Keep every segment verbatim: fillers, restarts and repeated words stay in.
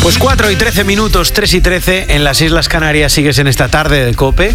Pues cuatro y trece minutos, tres y trece en las Islas Canarias. Sigues en esta tarde de COPE.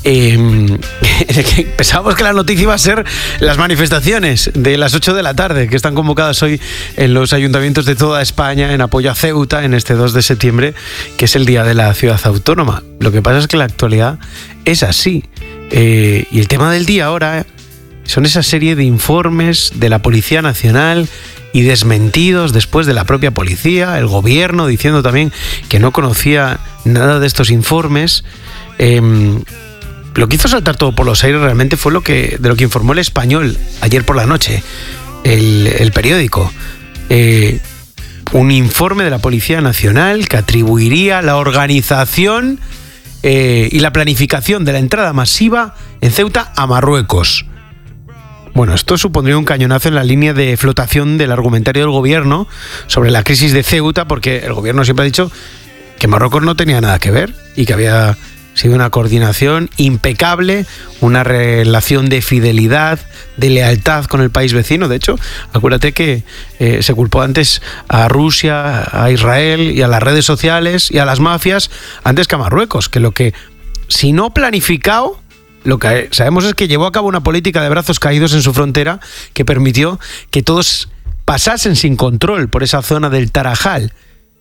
Eh, pensábamos que la noticia iba a ser las manifestaciones de las ocho de la tarde, que están convocadas hoy en los ayuntamientos de toda España en apoyo a Ceuta en este dos de septiembre, que es el Día de la Ciudad Autónoma. Lo que pasa es que la actualidad es así. Eh, y el tema del día ahora son esa serie de informes de la Policía Nacional y desmentidos después de la propia policía, el gobierno diciendo también que no conocía nada de estos informes. Eh, lo que hizo saltar todo por los aires realmente fue lo que, de lo que informó El Español ayer por la noche, el, el periódico. Eh, un informe de la Policía Nacional que atribuiría la organización eh, y la planificación de la entrada masiva en Ceuta a Marruecos. Bueno, esto supondría un cañonazo en la línea de flotación del argumentario del gobierno sobre la crisis de Ceuta, porque el gobierno siempre ha dicho que Marruecos no tenía nada que ver y que había sido una coordinación impecable, una relación de fidelidad, de lealtad con el país vecino. De hecho, acuérdate que eh, se culpó antes a Rusia, a Israel y a las redes sociales y a las mafias antes que a Marruecos, que lo que, si no planificado, lo que sabemos es que llevó a cabo una política de brazos caídos en su frontera que permitió que todos pasasen sin control por esa zona del Tarajal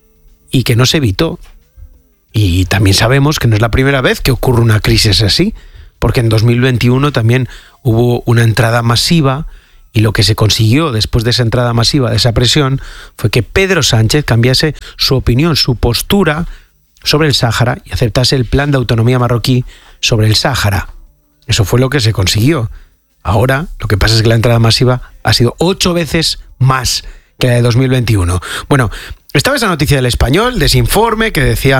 y que no se evitó. Y también sabemos que no es la primera vez que ocurre una crisis así, porque en dos mil veintiuno también hubo una entrada masiva y lo que se consiguió después de esa entrada masiva, de esa presión, fue que Pedro Sánchez cambiase su opinión, su postura sobre el Sáhara y aceptase el plan de autonomía marroquí sobre el Sáhara. Eso fue lo que se consiguió. Ahora, lo que pasa es que la entrada masiva ha sido ocho veces más que la de dos mil veintiuno. Bueno, estaba esa noticia del Español, de ese informe que decía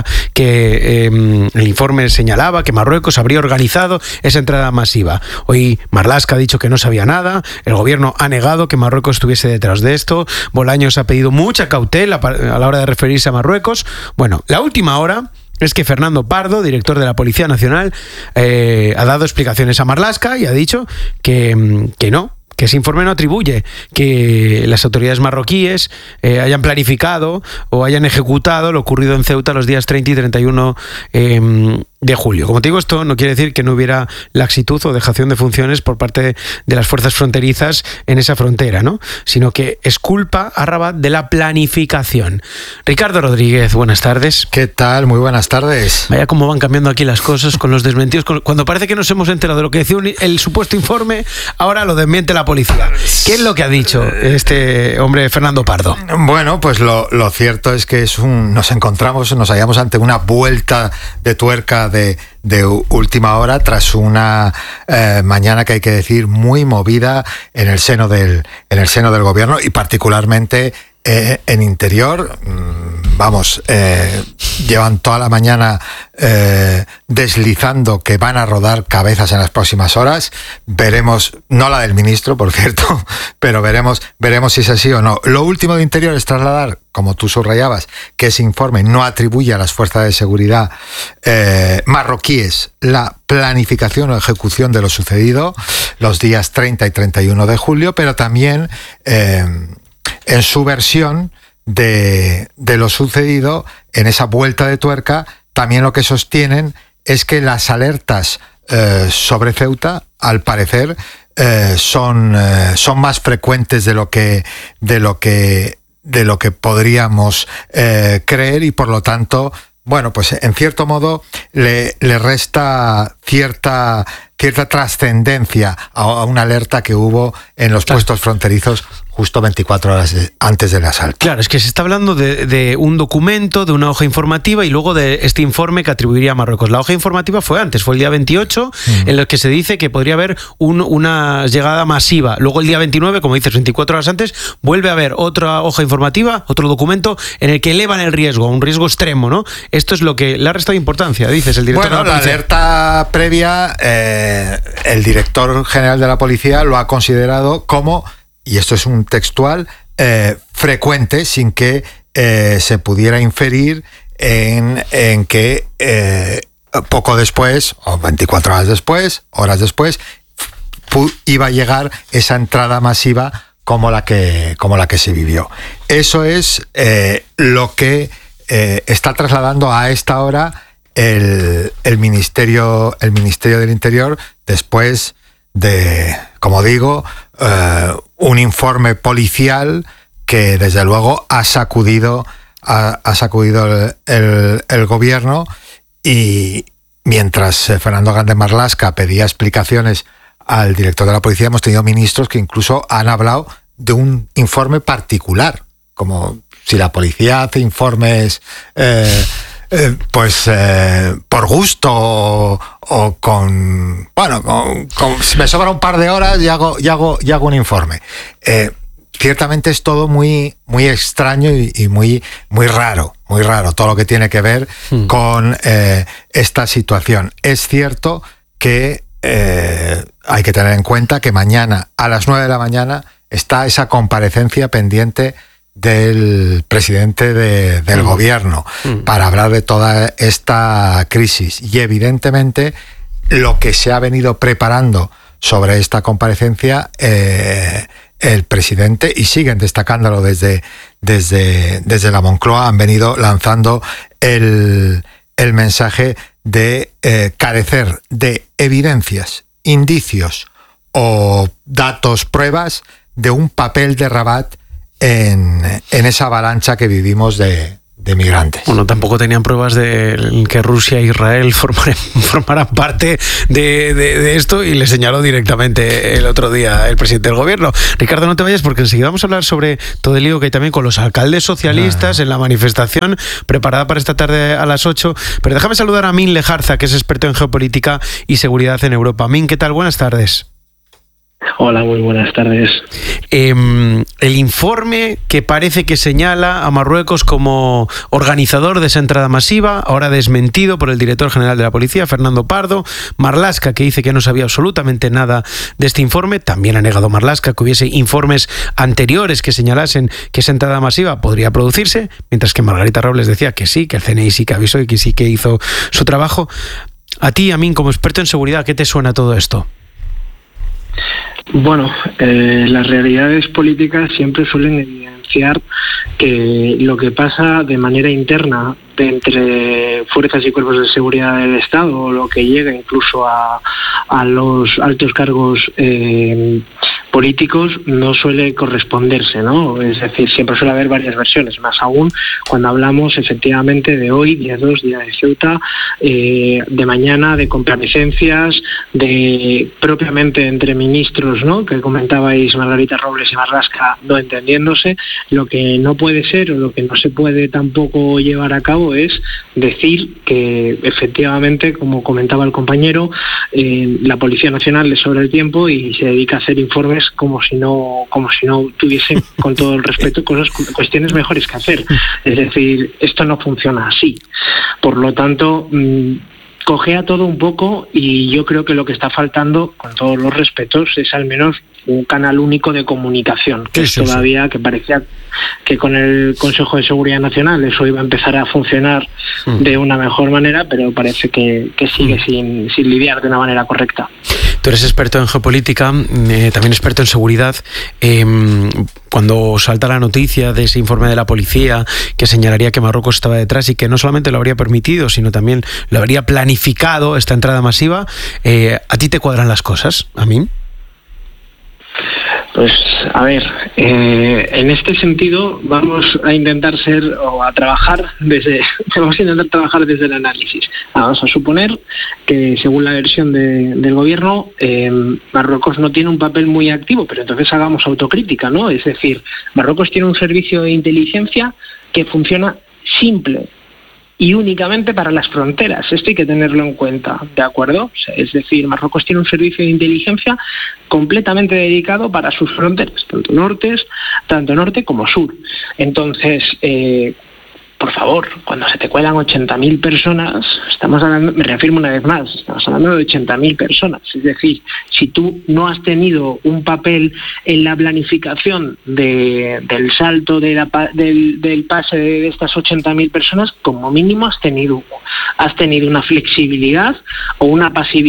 que eh, el informe señalaba que Marruecos habría organizado esa entrada masiva. Hoy Marlaska ha dicho que no sabía nada, el gobierno ha negado que Marruecos estuviese detrás de esto, Bolaños ha pedido mucha cautela a la hora de referirse a Marruecos. Bueno, la última hora es que Fernando Pardo, director de la Policía Nacional, eh, ha dado explicaciones a Marlaska y ha dicho que, que no, que ese informe no atribuye que las autoridades marroquíes eh, hayan planificado o hayan ejecutado lo ocurrido en Ceuta los días treinta y treinta y uno eh, de julio. Como te digo, esto no quiere decir que no hubiera laxitud o dejación de funciones por parte de las fuerzas fronterizas en esa frontera, ¿no? Sino que es culpa a Rabat de la planificación. Ricardo Rodríguez, buenas tardes. ¿Qué tal? Muy buenas tardes. Vaya cómo van cambiando aquí las cosas con los desmentidos. Cuando parece que nos hemos enterado de lo que decía el supuesto informe, ahora lo desmiente la policía. ¿Qué es lo que ha dicho este hombre Fernando Pardo? Bueno, pues lo, lo cierto es que es un, nos encontramos, nos hallamos ante una vuelta de tuerca de, de última hora tras una eh, mañana que hay que decir muy movida en el seno del, en el seno del gobierno y particularmente eh, en Interior. Vamos, eh, llevan toda la mañana eh, deslizando que van a rodar cabezas en las próximas horas. Veremos, no la del ministro, por cierto, pero veremos, veremos si es así o no. Lo último de Interior es trasladar, como tú subrayabas, que ese informe no atribuye a las fuerzas de seguridad eh, marroquíes la planificación o ejecución de lo sucedido los días treinta y treinta y uno de julio, pero también eh, en su versión de, de lo sucedido en esa vuelta de tuerca, también lo que sostienen es que las alertas eh, sobre Ceuta, al parecer, eh, son, eh, son más frecuentes de lo que, de lo que, de lo que podríamos eh, creer y por lo tanto, bueno, pues en cierto modo le, le resta cierta, cierta trascendencia a, a una alerta que hubo en los claro. puestos fronterizos justo veinticuatro horas de, antes del asalto. Claro, es que se está hablando de, de un documento, de una hoja informativa y luego de este informe que atribuiría a Marruecos. La hoja informativa fue antes, fue el día veintiocho, mm. en el que se dice que podría haber un, una llegada masiva. Luego el día veintinueve, como dices, veinticuatro horas antes, vuelve a haber otra hoja informativa, otro documento en el que elevan el riesgo, un riesgo extremo, ¿no? Esto es lo que le ha restado importancia, dices el director bueno, de la policía. Bueno, la alerta previa, eh, el director general de la policía lo ha considerado como, y esto es un textual, eh, frecuente, sin que eh, se pudiera inferir en, en que eh, poco después, o veinticuatro horas después, horas después, pu- iba a llegar esa entrada masiva como la que, como la que se vivió. Eso es eh, lo que eh, está trasladando a esta hora el, el, Ministerio, el Ministerio del Interior después de, como digo, eh, un informe policial que desde luego ha sacudido, ha, ha sacudido el, el, el gobierno, y mientras Fernando Grande Marlaska pedía explicaciones al director de la policía, hemos tenido ministros que incluso han hablado de un informe particular, como si la policía hace informes eh, eh, pues eh, por gusto o, o con, bueno, con, con, si me sobra un par de horas y hago, y hago, y hago un informe. Eh, ciertamente es todo muy, muy extraño y, y muy, muy raro, muy raro todo lo que tiene que ver hmm. con eh, esta situación. Es cierto que eh, hay que tener en cuenta que mañana a las nueve de la mañana está esa comparecencia pendiente del presidente de, del mm. gobierno mm. para hablar de toda esta crisis, y evidentemente lo que se ha venido preparando sobre esta comparecencia eh, el presidente, y siguen destacándolo desde, desde, desde la Moncloa, han venido lanzando el, el mensaje de eh, carecer de evidencias, indicios o datos, pruebas de un papel de Rabat en, en esa avalancha que vivimos de, de migrantes. Bueno, tampoco tenían pruebas de que Rusia e Israel formaran, formaran parte de, de, de esto, y le señaló directamente el otro día el presidente del gobierno. Ricardo, no te vayas, porque enseguida vamos a hablar sobre todo el lío que hay también con los alcaldes socialistas ah. en la manifestación preparada para esta tarde a las ocho. Pero déjame saludar a Min Lejarza, que es experto en geopolítica y seguridad en Europa. Min, ¿qué tal? Buenas tardes. Hola, muy buenas tardes. Eh, el informe que parece que señala a Marruecos como organizador de esa entrada masiva, ahora desmentido por el director general de la policía, Fernando Pardo. Marlaska, que dice que no sabía absolutamente nada de este informe. También ha negado Marlaska que hubiese informes anteriores que señalasen que esa entrada masiva podría producirse, mientras que Margarita Robles decía que sí, que el C N I sí que avisó y que sí que hizo su trabajo. A ti, a mí, como experto en seguridad, ¿qué te suena todo esto? Bueno, eh, las realidades políticas siempre suelen evidenciar que lo que pasa de manera interna de entre fuerzas y cuerpos de seguridad del Estado, o lo que llega incluso a, a los altos cargos eh, políticos, no suele corresponderse, ¿no? Es decir, siempre suele haber varias versiones, más aún cuando hablamos efectivamente de hoy, día dos, día de Ceuta, eh, de mañana, de comparecencias, de propiamente entre ministros, ¿no?, que comentabais Margarita Robles y Marlaska no entendiéndose. Lo que no puede ser, o lo que no se puede tampoco llevar a cabo, es decir que efectivamente, como comentaba el compañero, eh, la Policía Nacional le sobra el tiempo y se dedica a hacer informes como si no como si no tuviesen, con todo el respeto, cosas, cuestiones mejores que hacer. Es decir, esto no funciona así. Por lo tanto, mmm, cojea todo un poco, y yo creo que lo que está faltando, con todos los respetos, es al menos un canal único de comunicación, que sí, es todavía sí. que parecía que con el Consejo de Seguridad Nacional eso iba a empezar a funcionar mm. de una mejor manera, pero parece que, que sigue mm. sin, sin lidiar de una manera correcta. Tú eres experto en geopolítica, eh, también experto en seguridad. Eh, cuando salta la noticia de ese informe de la policía que señalaría que Marruecos estaba detrás y que no solamente lo habría permitido, sino también lo habría planificado, esta entrada masiva, eh, ¿a ti te cuadran las cosas? ¿A mí? Pues, a ver, eh, en este sentido vamos a intentar ser, o a trabajar desde, vamos a intentar trabajar desde el análisis. Vamos a suponer que, según la versión de, del gobierno, eh, Marruecos no tiene un papel muy activo, pero entonces hagamos autocrítica, ¿no? Es decir, Marruecos tiene un servicio de inteligencia que funciona simple y únicamente para las fronteras. Esto hay que tenerlo en cuenta, ¿de acuerdo? Es decir, Marruecos tiene un servicio de inteligencia completamente dedicado para sus fronteras, tanto nortes, tanto norte como sur. Entonces, eh, por favor, cuando se te cuelan ochenta mil personas, estamos hablando, me reafirmo una vez más, estamos hablando de ochenta mil personas. Es decir, si tú no has tenido un papel en la planificación de, del salto de la, del, del pase de estas ochenta mil personas, como mínimo has tenido, has tenido una flexibilidad o una pasividad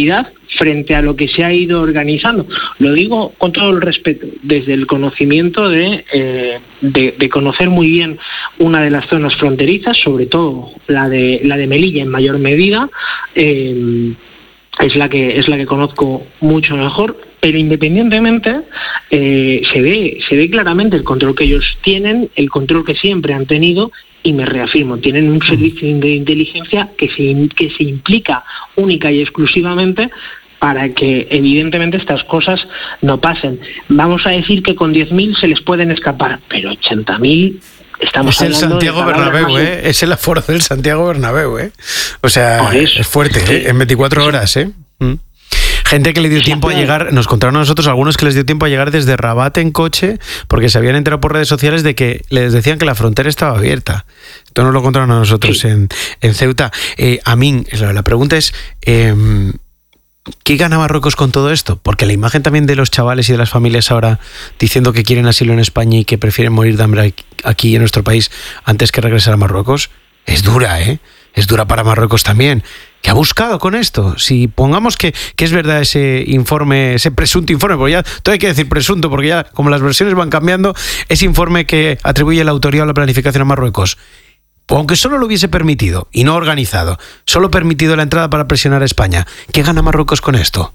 frente a lo que se ha ido organizando. Lo digo con todo el respeto, desde el conocimiento de, eh, de, de conocer muy bien una de las zonas fronterizas, sobre todo la de, la de Melilla en mayor medida, eh, es la que es la que conozco mucho mejor, pero independientemente eh, se ve se ve claramente el control que ellos tienen, el control que siempre han tenido, y me reafirmo, tienen un servicio de inteligencia que se que se implica única y exclusivamente para que evidentemente estas cosas no pasen. Vamos a decir que con diez mil se les pueden escapar, pero ochenta mil... Estamos es el Santiago Bernabéu, ¿eh? Es el aforo del Santiago Bernabéu, ¿eh? O sea, es fuerte, ¿eh? En veinticuatro horas, ¿eh? Mm. Gente que le dio tiempo a llegar, nos contaron a nosotros algunos que les dio tiempo a llegar desde Rabat en coche porque se habían enterado por redes sociales de que les decían que la frontera estaba abierta. Esto nos lo contaron a nosotros sí. en, en Ceuta. Eh, Amin, la pregunta es... Eh, ¿qué gana Marruecos con todo esto? Porque la imagen también de los chavales y de las familias ahora diciendo que quieren asilo en España y que prefieren morir de hambre aquí en nuestro país antes que regresar a Marruecos es dura, ¿eh? Es dura para Marruecos también. ¿Qué ha buscado con esto? Si pongamos que, que es verdad ese informe, ese presunto informe, porque ya todo hay que decir presunto, porque ya como las versiones van cambiando, ese informe que atribuye la autoría o la planificación a Marruecos, aunque solo lo hubiese permitido y no organizado, solo permitido la entrada para presionar a España, ¿qué gana Marruecos con esto?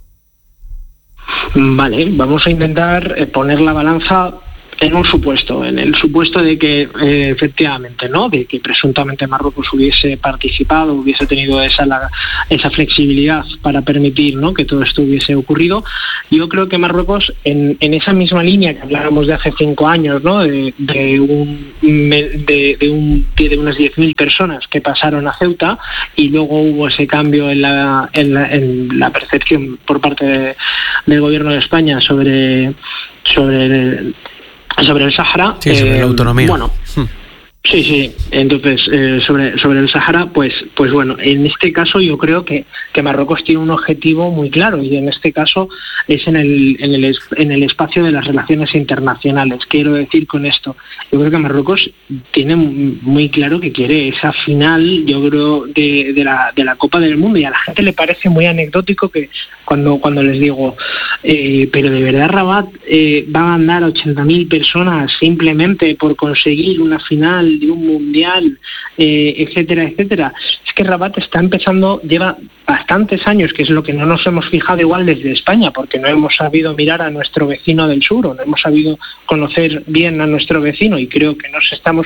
Vale, vamos a intentar poner la balanza en un supuesto, en el supuesto de que eh, efectivamente, ¿no? De que presuntamente Marruecos hubiese participado, hubiese tenido esa la, esa flexibilidad para permitir, ¿no? Que todo esto hubiese ocurrido. Yo creo que Marruecos, en, en esa misma línea que hablábamos de hace cinco años, ¿no? De, de un de, de un de unas diez mil personas que pasaron a Ceuta y luego hubo ese cambio en la en la, en la percepción por parte de, del gobierno de España sobre sobre el, sobre el Sáhara. Sí, sobre eh, la autonomía. Bueno, hmm. sí, sí. Entonces, eh, sobre sobre el Sáhara, pues pues bueno, en este caso yo creo que, que Marruecos tiene un objetivo muy claro y en este caso es en el en el en el espacio de las relaciones internacionales. Quiero decir con esto, yo creo que Marruecos tiene muy claro que quiere esa final, yo creo, de, de la de la Copa del Mundo, y a la gente le parece muy anecdótico que cuando cuando les digo, eh, pero de verdad Rabat eh, va a mandar a ochenta mil personas simplemente por conseguir una final de un mundial, eh, etcétera, etcétera. Es que Rabat está empezando, lleva bastantes años, que es lo que no nos hemos fijado igual desde España, porque no hemos sabido mirar a nuestro vecino del sur, o no hemos sabido conocer bien a nuestro vecino, y creo que nos estamos,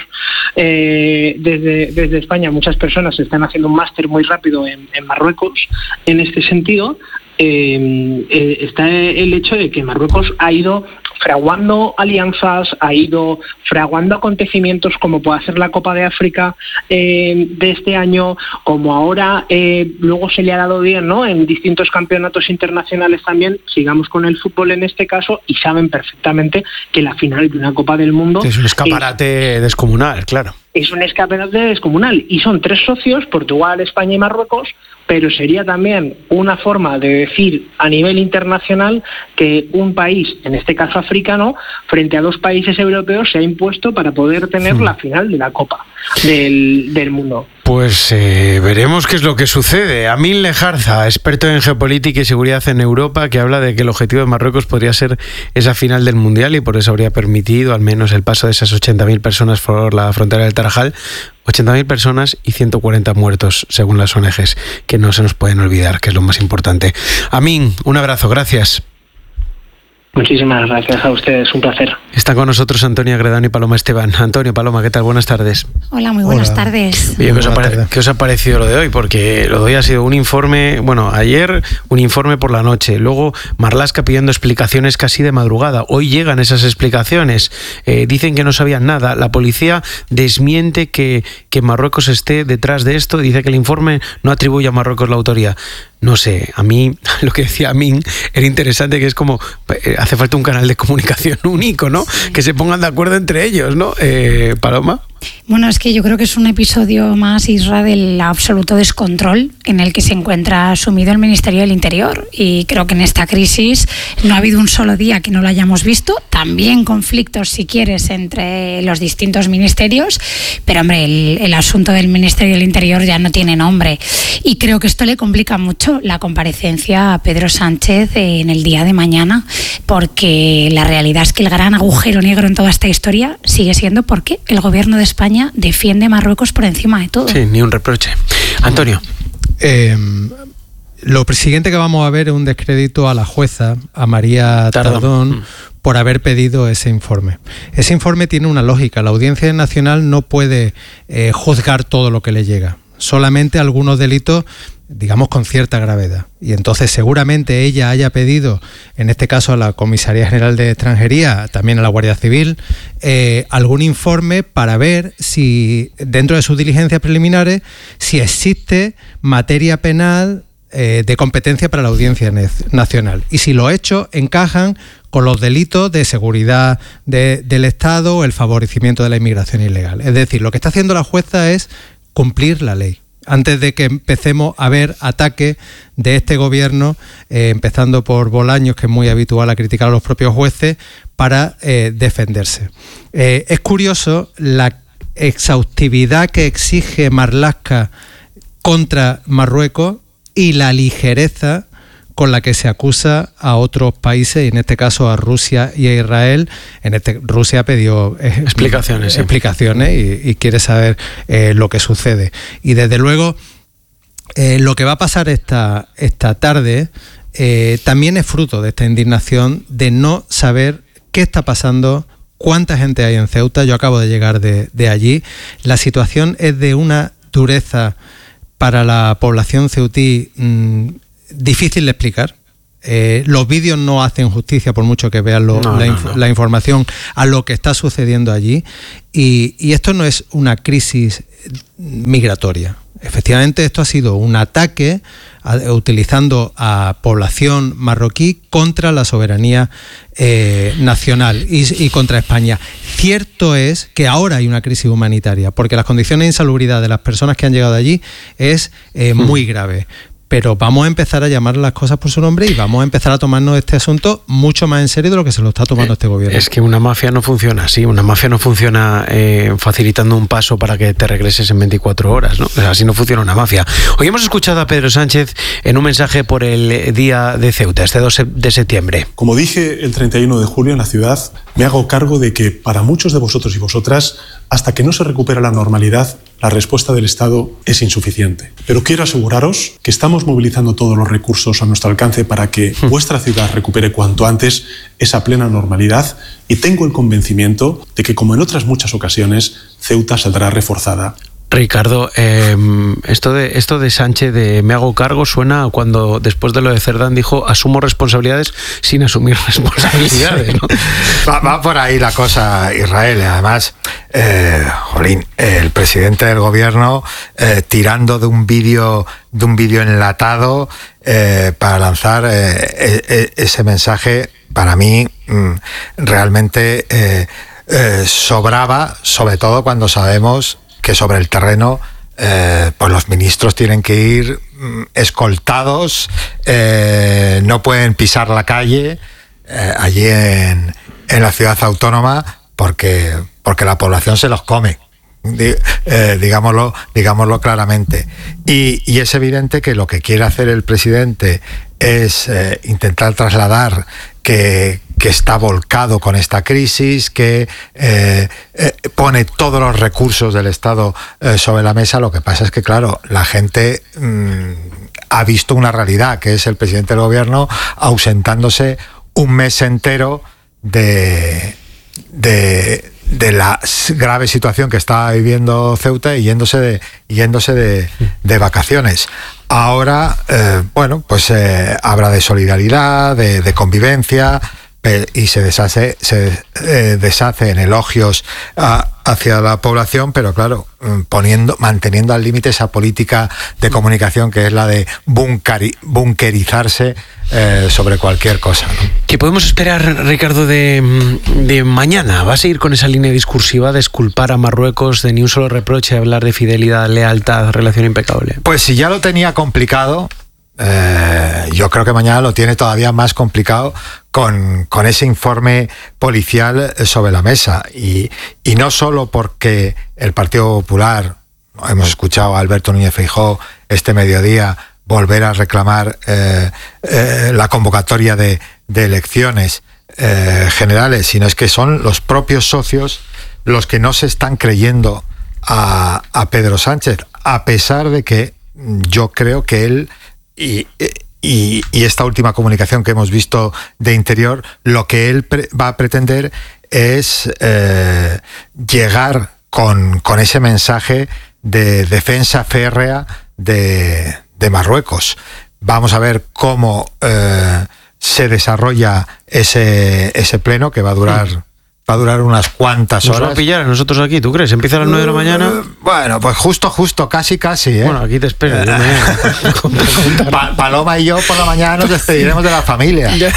eh, desde, desde España, muchas personas están haciendo un máster muy rápido en, en Marruecos en este sentido. Eh, eh, está el hecho de que Marruecos ha ido fraguando alianzas, ha ido fraguando acontecimientos como puede ser la Copa de África eh, de este año, como ahora eh, luego se le ha dado bien, ¿no? En distintos campeonatos internacionales también. Sigamos con el fútbol en este caso, y saben perfectamente que la final de una Copa del Mundo es un escaparate es, descomunal, claro. Es un escaparate descomunal, y son tres socios, Portugal, España y Marruecos, pero sería también una forma de decir a nivel internacional que un país, en este caso africano, frente a dos países europeos se ha impuesto para poder tener sí. la final de la Copa del, del Mundo. Pues eh, veremos qué es lo que sucede. Amin Lejarza, experto en geopolítica y seguridad en Europa, que habla de que el objetivo de Marruecos podría ser esa final del Mundial y por eso habría permitido al menos el paso de esas ochenta mil personas por la frontera del Tarajal. ochenta mil personas y ciento cuarenta muertos, según las O N Ges, que no se nos pueden olvidar, que es lo más importante. Amin, un abrazo, gracias. Muchísimas gracias a ustedes, un placer. Están con nosotros Antonio Agredano y Paloma Esteban. Antonio, Paloma, ¿qué tal? Buenas tardes. Hola, muy buenas Hola. tardes. Oye, ¿qué os, apare- ¿qué os ha parecido lo de hoy? Porque lo de hoy ha sido un informe, bueno, ayer un informe por la noche, luego Marlaska pidiendo explicaciones casi de madrugada. Hoy llegan esas explicaciones, eh, dicen que no sabían nada. La policía desmiente que, que Marruecos esté detrás de esto, dice que el informe no atribuye a Marruecos la autoría. No sé, a mí, lo que decía Amin era interesante, que es como, eh, hace falta un canal de comunicación único, ¿no? Sí. Que se pongan de acuerdo entre ellos, ¿no? Eh, Paloma. Bueno, es que yo creo que es un episodio más, Isra, del absoluto descontrol en el que se encuentra sumido el Ministerio del Interior. Y creo que en esta crisis no ha habido un solo día que no lo hayamos visto. También conflictos, si quieres, entre los distintos ministerios. Pero, hombre, el, el asunto del Ministerio del Interior ya no tiene nombre. Y creo que esto le complica mucho la comparecencia a Pedro Sánchez en el día de mañana, porque la realidad es que el gran agujero negro en toda esta historia sigue siendo porque el Gobierno de España defiende a Marruecos por encima de todo. Sí, ni un reproche. Antonio. Eh, lo siguiente que vamos a ver es un descrédito a la jueza, a María Tardón, Tardón por haber pedido ese informe. Ese informe tiene una lógica. La Audiencia Nacional no puede eh, juzgar todo lo que le llega. Solamente algunos delitos, digamos, con cierta gravedad. Y entonces seguramente ella haya pedido, en este caso a la Comisaría General de Extranjería, también a la Guardia Civil, eh, algún informe para ver si, dentro de sus diligencias preliminares, si existe materia penal eh, de competencia para la Audiencia Nacional. Y si los hechos encajan con los delitos de seguridad de, del Estado o el favorecimiento de la inmigración ilegal. Es decir, lo que está haciendo la jueza es cumplir la ley, antes de que empecemos a ver ataques de este gobierno, eh, empezando por Bolaños, que es muy habitual a criticar a los propios jueces, para eh, defenderse. Eh, es curioso la exhaustividad que exige Marlaska contra Marruecos y la ligereza con la que se acusa a otros países, y en este caso a Rusia y a Israel. En este, Rusia pidió eh, explicaciones, sí. explicaciones y, y quiere saber eh, lo que sucede. Y desde luego, eh, lo que va a pasar esta, esta tarde eh, también es fruto de esta indignación de no saber qué está pasando, cuánta gente hay en Ceuta. Yo acabo de llegar de, de allí. La situación es de una dureza para la población ceutí mmm, difícil de explicar. Eh, los vídeos no hacen justicia, por mucho que vean lo, no, la, no, inf- no. la información, a lo que está sucediendo allí. Y, y esto no es una crisis migratoria. Efectivamente, esto ha sido un ataque a, utilizando a población marroquí contra la soberanía eh, nacional y, y contra España. Cierto es que ahora hay una crisis humanitaria, porque las condiciones de insalubridad de las personas que han llegado allí es eh, muy grave. Pero vamos a empezar a llamar las cosas por su nombre y vamos a empezar a tomarnos este asunto mucho más en serio de lo que se lo está tomando eh, este gobierno. Es que una mafia no funciona así, una mafia no funciona eh, facilitando un paso para que te regreses en veinticuatro horas, ¿no? O sea, así no funciona una mafia. Hoy hemos escuchado a Pedro Sánchez en un mensaje por el Día de Ceuta, este dos de septiembre. Como dije el treinta y uno de julio en la ciudad, me hago cargo de que para muchos de vosotros y vosotras, hasta que no se recupera la normalidad, la respuesta del Estado es insuficiente. Pero quiero aseguraros que estamos movilizando todos los recursos a nuestro alcance para que vuestra ciudad recupere cuanto antes esa plena normalidad, y tengo el convencimiento de que, como en otras muchas ocasiones, Ceuta saldrá reforzada. Ricardo, eh, esto de esto de Sánchez de me hago cargo suena a cuando después de lo de Cerdán dijo asumo responsabilidades sin asumir responsabilidades, ¿no? Va, va por ahí la cosa, Israel. Además, eh, jolín, el presidente del gobierno eh, tirando de un vídeo de un vídeo enlatado eh, para lanzar eh, eh, ese mensaje, para mí mm, realmente eh, eh, sobraba, sobre todo cuando sabemos que sobre el terreno eh, pues los ministros tienen que ir mm, escoltados, eh, no pueden pisar la calle eh, allí en, en la ciudad autónoma porque, porque la población se los come, di, eh, digámoslo, digámoslo claramente. Y, y es evidente que lo que quiere hacer el presidente es eh, intentar trasladar que, que está volcado con esta crisis, que eh, eh, pone todos los recursos del Estado eh, sobre la mesa. Lo que pasa es que, claro, la gente mmm, ha visto una realidad, que es el presidente del gobierno ausentándose un mes entero de, de, de la grave situación que está viviendo Ceuta y yéndose de, yéndose de, de vacaciones. Ahora, eh, bueno, pues eh, habrá de solidaridad, de, de convivencia, y se deshace, se eh, deshace en elogios a, hacia la población, pero claro, poniendo, manteniendo al límite esa política de comunicación que es la de bunkeri, bunkerizarse eh, sobre cualquier cosa, ¿no? ¿Qué podemos esperar, Ricardo, de, de mañana? ¿Va a seguir con esa línea discursiva de exculpar a Marruecos, de ni un solo reproche, hablar de fidelidad, lealtad, relación impecable? Pues si ya lo tenía complicado, eh, yo creo que mañana lo tiene todavía más complicado con, con ese informe policial sobre la mesa. Y, y no solo porque el Partido Popular, hemos escuchado a Alberto Núñez Feijóo este mediodía volver a reclamar eh, eh, la convocatoria de, de elecciones eh, generales, sino es que son los propios socios los que no se están creyendo a, a Pedro Sánchez, a pesar de que yo creo que él y, y, y esta última comunicación que hemos visto de Interior, lo que él pre- va a pretender es eh, llegar con, con ese mensaje de defensa férrea de, de Marruecos. Vamos a ver cómo eh, se desarrolla ese, ese pleno, que va a durar... Mm. Va a durar unas cuantas horas. ¿Nos va a pillar a nosotros aquí, tú crees? ¿Empieza a las nueve de la mañana? Bueno, pues justo, justo, casi, casi, ¿eh? Bueno, aquí te espero. Yo mañana. Pa- Paloma y yo por la mañana nos despediremos de la familia. Ya,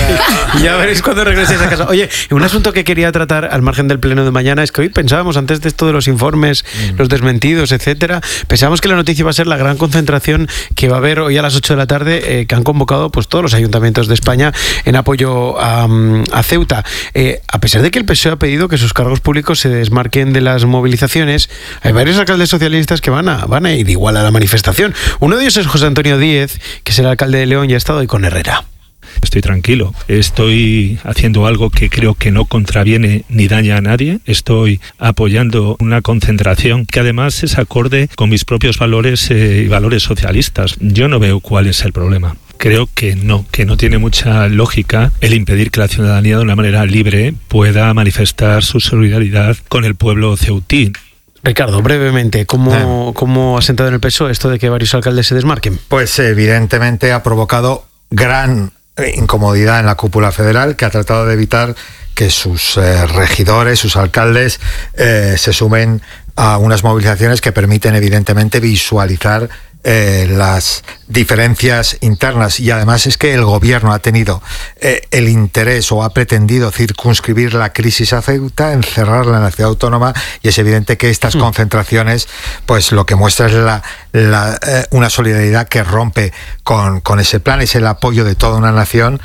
ya veréis cuando regreséis a casa. Oye, un asunto que quería tratar al margen del pleno de mañana es que hoy pensábamos, antes de esto de los informes, mm. los desmentidos, etcétera, pensábamos que la noticia iba a ser la gran concentración que va a haber hoy a las ocho de la tarde, eh, que han convocado pues todos los ayuntamientos de España en apoyo a, a Ceuta. Eh, a pesar de que el P S O E ha pedido que sus cargos públicos se desmarquen de las movilizaciones, hay varios alcaldes socialistas que van a, van a ir igual a la manifestación. Uno de ellos es José Antonio Díez, que es el alcalde de León y ha estado hoy con Herrera. Estoy tranquilo, estoy haciendo algo que creo que no contraviene ni daña a nadie, estoy apoyando una concentración que además es acorde con mis propios valores eh, y valores socialistas. Yo no veo cuál es el problema. Creo que no, que no tiene mucha lógica el impedir que la ciudadanía de una manera libre pueda manifestar su solidaridad con el pueblo ceutí. Ricardo, brevemente, ¿cómo, ¿cómo ha sentado en el P S O E esto de que varios alcaldes se desmarquen? Pues evidentemente ha provocado gran incomodidad en la cúpula federal, que ha tratado de evitar que sus eh, regidores, sus alcaldes, eh, se sumen a unas movilizaciones que permiten evidentemente visualizar eh, las diferencias internas. Y además es que el gobierno ha tenido eh, el interés o ha pretendido circunscribir la crisis a Ceuta, encerrarla en la ciudad autónoma, y es evidente que estas mm. concentraciones pues lo que muestra es la, la, eh, una solidaridad que rompe con, con ese plan, es el apoyo de toda una nación,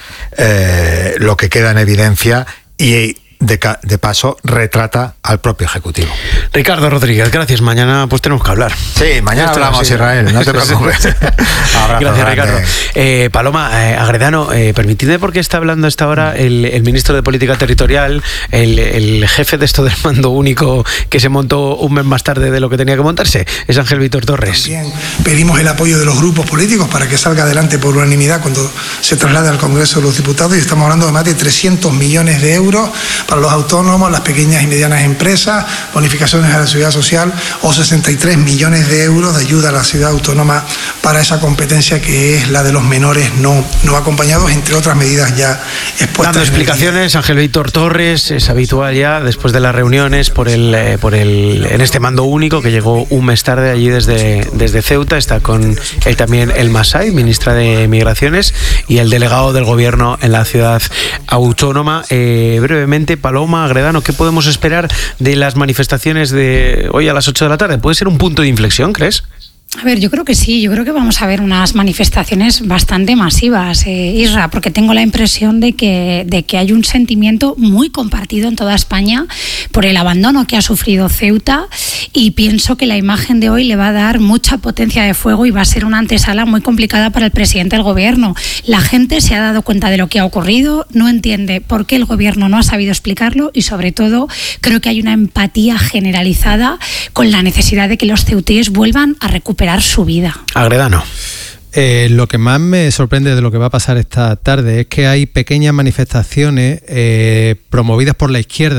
eh, lo que queda en evidencia y de, de paso retrata al propio Ejecutivo. Ricardo Rodríguez, gracias. Mañana pues tenemos que hablar. Sí, mañana Esto hablamos, sí. Israel, no te preocupes. Gracias, Ricardo. Eh, Paloma, eh, Agredano, eh, permitidme, porque está hablando a esta hora el, el ministro de Política Territorial, el, el jefe de esto del mando único que se montó un mes más tarde de lo que tenía que montarse, es Ángel Víctor Torres. También pedimos el apoyo de los grupos políticos para que salga adelante por unanimidad cuando se traslade al Congreso de los Diputados, y estamos hablando de más de trescientos millones de euros para los autónomos, las pequeñas y medianas empresas, bonificaciones a la seguridad social, o sesenta y tres millones de euros de ayuda a la ciudad autónoma para esa competencia que es la de los menores no, no acompañados, entre otras medidas ya expuestas. Dando explicaciones, Ángel Víctor Torres, es habitual ya después de las reuniones por el, eh, por el en este mando único que llegó un mes tarde allí desde, desde Ceuta. Está con él también El Masai, ministra de Migraciones, y el delegado del gobierno en la ciudad autónoma. Eh, brevemente, Paloma, Agredano, ¿qué podemos esperar de las manifestaciones de hoy a las ocho de la tarde? ¿Puede ser un punto de inflexión, crees? A ver, yo creo que sí, yo creo que vamos a ver unas manifestaciones bastante masivas, eh, Isra, porque tengo la impresión de que, de que hay un sentimiento muy compartido en toda España por el abandono que ha sufrido Ceuta, y pienso que la imagen de hoy le va a dar mucha potencia de fuego y va a ser una antesala muy complicada para el presidente del gobierno. La gente se ha dado cuenta de lo que ha ocurrido, no entiende por qué el gobierno no ha sabido explicarlo, y sobre todo creo que hay una empatía generalizada con la necesidad de que los ceutíes vuelvan a recuperar su vida. Agredano. Eh, lo que más me sorprende de lo que va a pasar esta tarde es que hay pequeñas manifestaciones eh, promovidas por la izquierda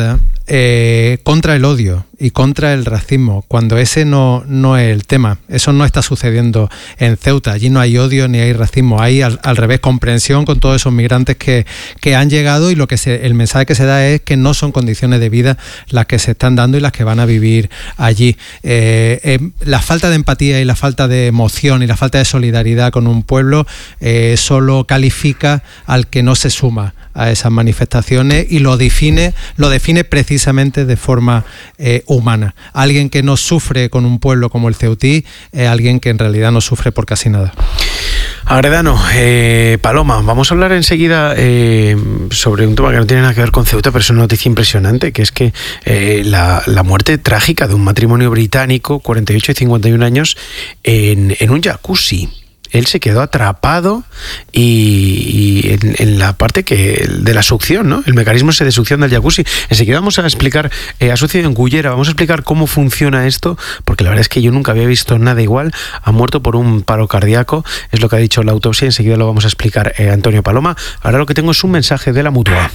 eh, contra el odio y contra el racismo, cuando ese no, no es el tema. Eso no está sucediendo en Ceuta. Allí no hay odio ni hay racismo, hay al, al revés comprensión con todos esos migrantes que, que han llegado, y lo que se, el mensaje que se da es que no son condiciones de vida las que se están dando y las que van a vivir allí. Eh, eh, la falta de empatía y la falta de emoción y la falta de solidaridad con un pueblo eh, solo califica al que no se suma a esas manifestaciones y lo define, lo define precisamente de forma eh, humana. Alguien que no sufre con un pueblo como el ceutí es alguien que en realidad no sufre por casi nada. Agredano, eh, Paloma, vamos a hablar enseguida eh, sobre un tema que no tiene nada que ver con Ceuta, pero es una noticia impresionante, que es que eh, la, la muerte trágica de un matrimonio británico, cuarenta y ocho y cincuenta y un años, en, en un jacuzzi. Él se quedó atrapado y, y en, en la parte que de la succión, ¿no? El mecanismo ese de succión del jacuzzi. Enseguida vamos a explicar, eh, ha sucedido en Cullera, vamos a explicar cómo funciona esto, porque la verdad es que yo nunca había visto nada igual. Ha muerto por un paro cardíaco, es lo que ha dicho la autopsia, enseguida lo vamos a explicar eh, Antonio Paloma. Ahora lo que tengo es un mensaje de la Mutua.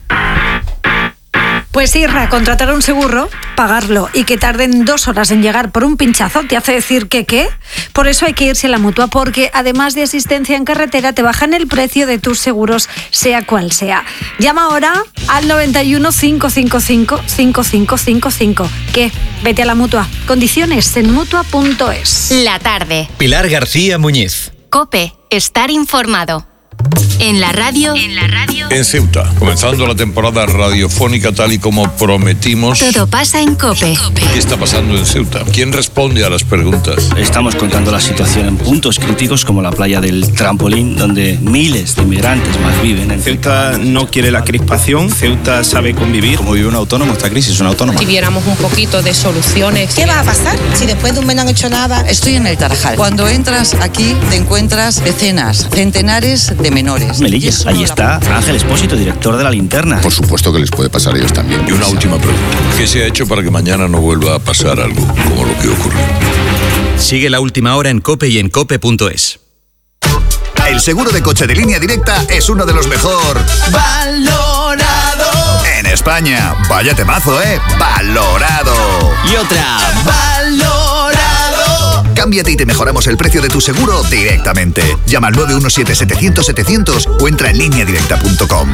Pues Irra, contratar un seguro, pagarlo y que tarden dos horas en llegar por un pinchazo, ¿te hace decir que qué? Por eso hay que irse a la Mutua, porque además de asistencia en carretera, te bajan el precio de tus seguros, sea cual sea. Llama ahora al noventa y uno, cinco cinco cinco, cinco cinco cinco cinco. ¿Qué? Vete a la Mutua. Condiciones en mutua punto es. La tarde. Pilar García Muñiz. COPE. Estar informado. En la radio. En la radio. En Ceuta, comenzando la temporada radiofónica tal y como prometimos. Todo pasa en COPE. ¿Qué está pasando en Ceuta? ¿Quién responde a las preguntas? Estamos contando la situación en puntos críticos como la playa del Trampolín, donde miles de inmigrantes más viven. En Ceuta no quiere la crispación, Ceuta sabe convivir. Como vive un autónomo, esta crisis es una autónoma. Si viéramos un poquito de soluciones. ¿Qué va a pasar si después de un mes no han hecho nada? Estoy en el Tarajal. Cuando entras aquí te encuentras decenas, centenares de menores. Melilla, ahí está Ángel Espósito, director de La Linterna. Por supuesto que les puede pasar a ellos también. Y una última pregunta. ¿Qué se ha hecho para que mañana no vuelva a pasar algo como lo que ocurrió? Sigue La Última Hora en COPE y en cope punto es. El seguro de coche de Línea Directa es uno de los mejor valorado en España. Vaya temazo, ¿eh? Valorado. Y otra. Valorado. Cámbiate y te mejoramos el precio de tu seguro directamente. Llama al nueve uno siete, setecientos, setecientos o entra en línea directa punto com.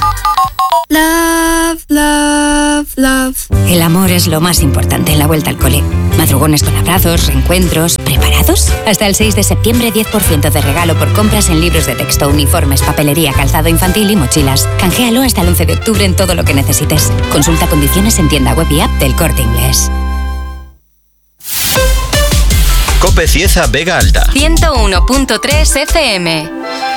Love, love, love. El amor es lo más importante en la vuelta al cole. Madrugones con abrazos, reencuentros. ¿Preparados? Hasta el seis de septiembre, diez por ciento de regalo por compras en libros de texto, uniformes, papelería, calzado infantil y mochilas. Canjealo hasta el once de octubre en todo lo que necesites. Consulta condiciones en tienda web y app del Corte Inglés. COPE Cieza Vega Alta. ciento uno punto tres F M.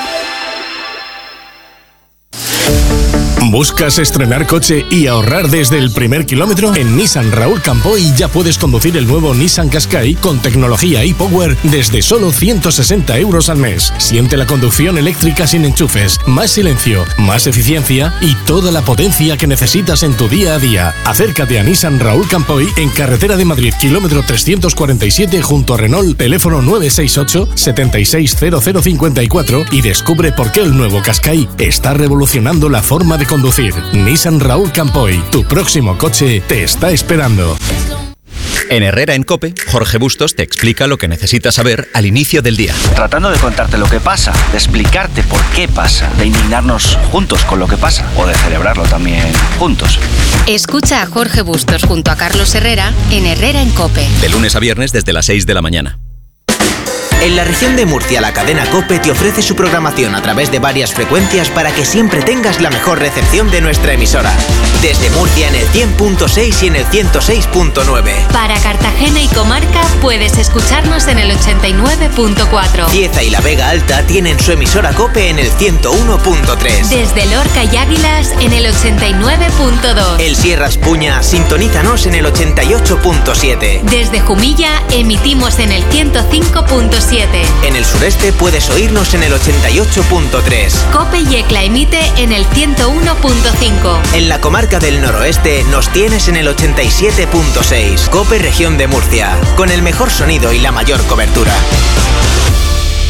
¿Buscas estrenar coche y ahorrar desde el primer kilómetro? En Nissan Raúl Campoy ya puedes conducir el nuevo Nissan Qashqai con tecnología e-Power desde solo ciento sesenta euros al mes. Siente la conducción eléctrica sin enchufes, más silencio, más eficiencia y toda la potencia que necesitas en tu día a día. Acércate a Nissan Raúl Campoy en Carretera de Madrid, kilómetro trescientos cuarenta y siete junto a Renault, teléfono nueve seis ocho, siete seis cero cero cinco cuatro y descubre por qué el nuevo Qashqai está revolucionando la forma de conducir. Nissan Raúl Campoy, tu próximo coche te está esperando. En Herrera en COPE, Jorge Bustos te explica lo que necesitas saber al inicio del día. Tratando de contarte lo que pasa, de explicarte por qué pasa, de indignarnos juntos con lo que pasa o de celebrarlo también juntos. Escucha a Jorge Bustos junto a Carlos Herrera en Herrera en COPE. De lunes a viernes desde las seis de la mañana. En la región de Murcia, la cadena COPE te ofrece su programación a través de varias frecuencias para que siempre tengas la mejor recepción de nuestra emisora. Desde Murcia en el cien punto seis y en el ciento seis punto nueve. Para Cartagena y comarca puedes escucharnos en el ochenta y nueve punto cuatro. Cieza y la Vega Alta tienen su emisora COPE en el ciento uno punto tres. Desde Lorca y Águilas en el ochenta y nueve punto dos. El Sierra Espuña, sintonízanos en el ochenta y ocho punto siete. Desde Jumilla emitimos en el ciento cinco punto siete. En el sureste puedes oírnos en el ochenta y ocho punto tres. COPE Yecla emite en el ciento uno punto cinco. En la comarca del noroeste nos tienes en el ochenta y siete punto seis. COPE Región de Murcia, con el mejor sonido y la mayor cobertura.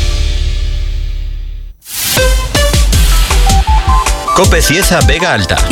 COPE Cieza Vega Alta.